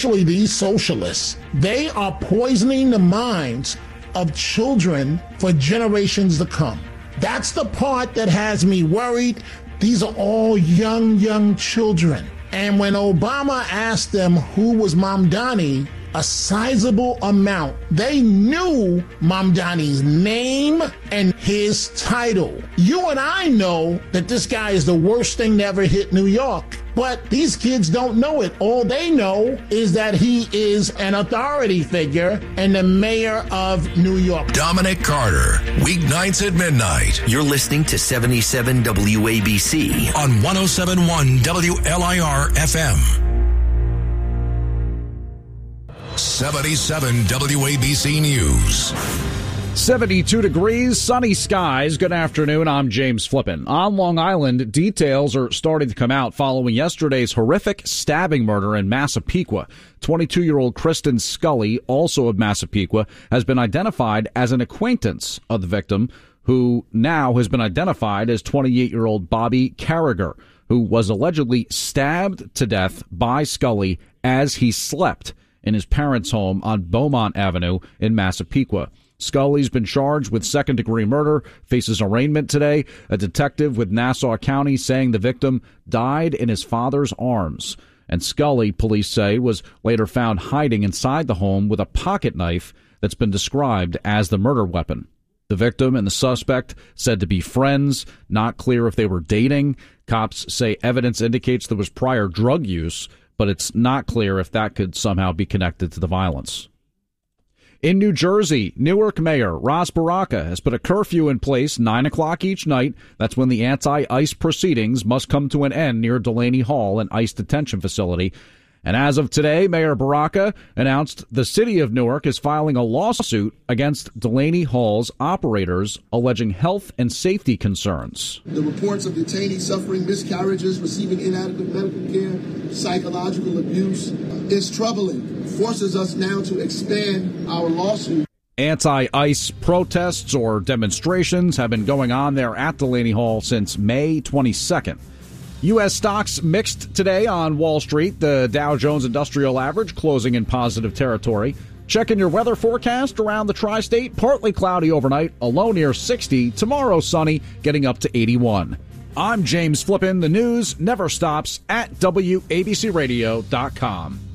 Actually, these socialists, they are poisoning the minds of children for generations to come. That's the part that has me worried. These are all young children. And when Obama asked them who was Mamdani, a sizable amount, they knew Mamdani's name and his title. You and I know that this guy is the worst thing to ever hit New York. But these kids don't know it. All they know is that he is an authority figure and the mayor of New York. Dominic Carter, weeknights at midnight. You're listening to 77 WABC on 107.1 WLIR FM. 77 WABC News. 72 degrees, sunny skies. Good afternoon. I'm James Flippin. On Long Island, details are starting to come out following yesterday's horrific stabbing murder in Massapequa. 22-year-old Kristen Scully, also of Massapequa, has been identified as an acquaintance of the victim, who now has been identified as 28-year-old Bobby Carragher, who was allegedly stabbed to death by Scully as he slept in his parents' home on Beaumont Avenue in Massapequa. Scully's been charged with second-degree murder, faces arraignment today. A detective with Nassau County saying the victim died in his father's arms. And Scully, police say, was later found hiding inside the home with a pocket knife that's been described as the murder weapon. The victim and the suspect said to be friends, not clear if they were dating. Cops say evidence indicates there was prior drug use, but it's not clear if that could somehow be connected to the violence. In New Jersey, Newark Mayor Ras Baraka has put a curfew in place 9 o'clock each night. That's when the anti-ICE proceedings must come to an end near Delaney Hall, an ICE detention facility. And as of today, Mayor Baraka announced the city of Newark is filing a lawsuit against Delaney Hall's operators, alleging health and safety concerns. The reports of detainees suffering miscarriages, receiving inadequate medical care, psychological abuse is troubling. It forces us now to expand our lawsuit. Anti-ICE protests or demonstrations have been going on there at Delaney Hall since May 22nd. U.S. stocks mixed today on Wall Street. The Dow Jones Industrial Average closing in positive territory. Checking your weather forecast around the tri-state. Partly cloudy overnight, a low near 60. Tomorrow sunny, getting up to 81. I'm James Flippin. The news never stops at WABCRadio.com.